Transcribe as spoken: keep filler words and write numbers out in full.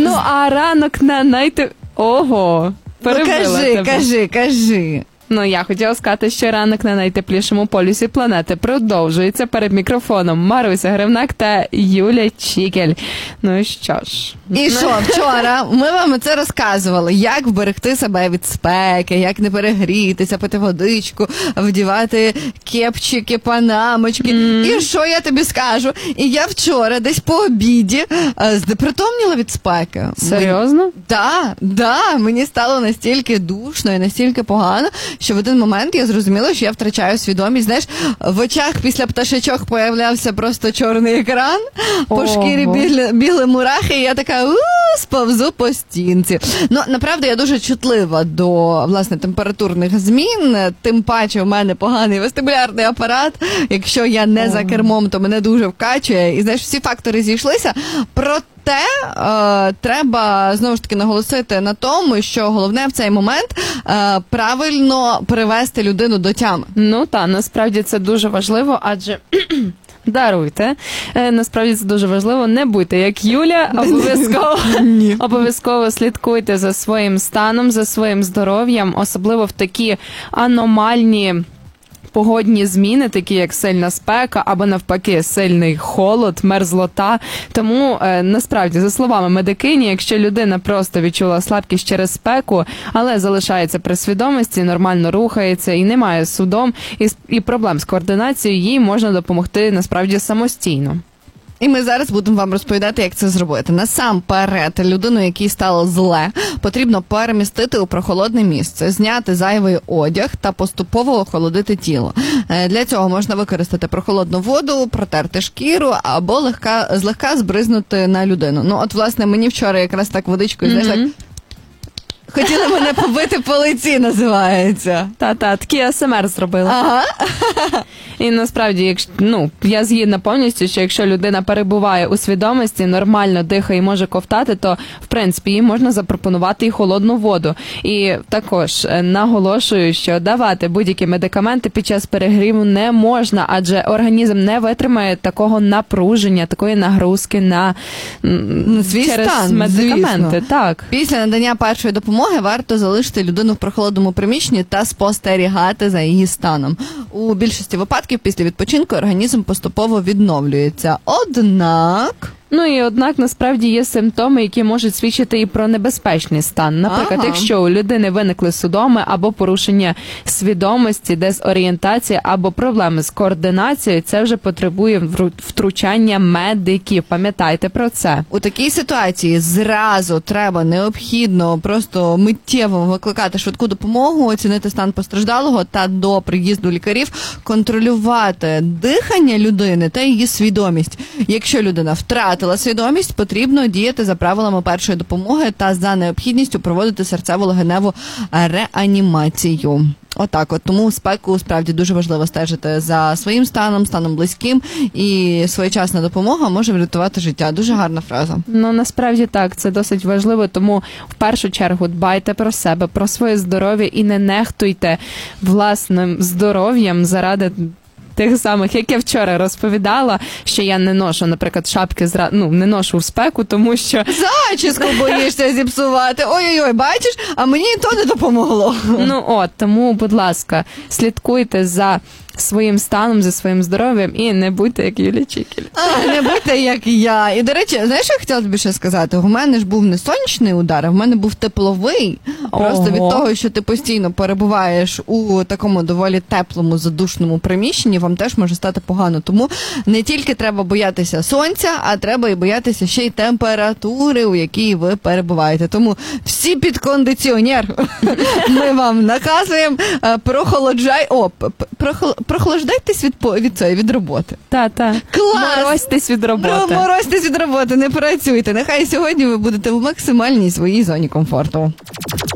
Ну, а ранок на найти... Ого, перебила ну, кажи, тебе. кажи, кажи. Ну, я хотіла сказати, що ранок на найтеплішому полюсі планети продовжується. Перед мікрофоном Маруся Гривнак та Юля Чікель. Ну що ж. І що, вчора ми вам це розказували, як вберегти себе від спеки, як не перегрітися, пити водичку, вдівати кепчики, панамочки. Mm. І що я тобі скажу? І я вчора десь по обіді знепритомніла від спеки. Серйозно? Так, да, да, мені стало настільки душно і настільки погано, що в один момент я зрозуміла, що я втрачаю свідомість. Знаєш, в очах після пташечок появлявся просто чорний екран, по Ого. шкірі бігли, бігли мурахи, і я така у сповзу по стінці. Ну, направду, я дуже чутлива до, власне, температурних змін, тим паче у мене поганий вестибулярний апарат. Якщо я не за кермом, то мене дуже вкачує. І, знаєш, всі фактори зійшлися. Проте е, треба, знову ж таки, наголосити на тому, що головне в цей момент е, правильно привести людину до тями. Ну, так, насправді це дуже важливо, адже... Даруйте. Е, насправді це дуже важливо. Не будьте як Юля, обов'язково, обов'язково слідкуйте за своїм станом, за своїм здоров'ям, особливо в такі аномальні погодні зміни, такі як сильна спека або навпаки сильний холод, мерзлота. Тому е, насправді, за словами медикині, якщо людина просто відчула слабкість через спеку, але залишається при свідомості, нормально рухається і не має судом і, і проблем з координацією, їй можна допомогти насправді самостійно. І ми зараз будемо вам розповідати, як це зробити. Насамперед, людину, якій стало зле, потрібно перемістити у прохолодне місце, зняти зайвий одяг та поступово охолодити тіло. Для цього можна використати прохолодну воду, протерти шкіру або легка, злегка збризнути на людину. Ну, от, власне, мені вчора якраз так водичкою, mm-hmm. знаєш, так... Хотіли мене побити по лиці, називається. Та-та, такий ей ес ем ар зробила. Ага. І насправді, якщо, ну, я згідна повністю, що якщо людина перебуває у свідомості, нормально дихає і може ковтати, то, в принципі, їй можна запропонувати і холодну воду. І також наголошую, що давати будь-які медикаменти під час перегріву не можна, адже організм не витримає такого напруження, такої нагрузки на, на свій через стан, медикаменти. Звісно. Так. Після надання першої допомоги варто залишити людину в прохолодному приміщенні та спостерігати за її станом. У більшості випадків після відпочинку організм поступово відновлюється. Однак... Ну і однак, насправді, є симптоми, які можуть свідчити і про небезпечний стан. Наприклад, ага. якщо у людини виникли судоми або порушення свідомості, дезорієнтація або проблеми з координацією, це вже потребує втручання медиків. Пам'ятайте про це. У такій ситуації зразу треба, необхідно просто миттєво викликати швидку допомогу, оцінити стан постраждалого та до приїзду лікарів контролювати дихання людини та її свідомість. Якщо людина втратила свідомість, потрібно діяти за правилами першої допомоги та за необхідністю проводити серцево-легеневу реанімацію. Отак от. Тому спеку справді дуже важливо стежити за своїм станом, станом близьким, і своєчасна допомога може врятувати життя. Дуже гарна фраза. Ну, насправді так, це досить важливо, тому в першу чергу дбайте про себе, про своє здоров'я і не нехтуйте власним здоров'ям заради тих самих, як я вчора розповідала, що я не ношу, наприклад, шапки, зра... ну, не ношу в спеку, тому що... Зачіску боїшся зіпсувати. Ой-ой-ой, бачиш? А мені і то не допомогло. Ну от, тому, будь ласка, слідкуйте за своїм станом, за своїм здоров'ям і не будьте як Юлія Чікель. А, не будьте як я. І, до речі, знаєш, що я хотіла тобі ще сказати? У мене ж був не сонячний удар, а в мене був тепловий. Просто Ого. від того, що ти постійно перебуваєш у такому доволі теплому, задушному приміщенні, вам теж може стати погано. Тому не тільки треба боятися сонця, а треба і боятися ще й температури, у якій ви перебуваєте. Тому всі під кондиціонер. Ми вам наказуємо, прохолоджай... О, прохол... прохолоджайтесь від, від, від, від роботи. Та-та. Клас! Морозьтесь від роботи. Морозьтесь від роботи, не працюйте. Нехай сьогодні ви будете в максимальній своїй зоні комфорту.